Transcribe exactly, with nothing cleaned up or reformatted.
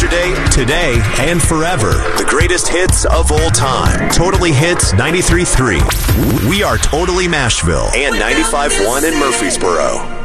Yesterday, today, and forever. The greatest hits of all time. Totally Hits ninety-three point three. We are Totally Mashville and ninety-five point one in Murfreesboro.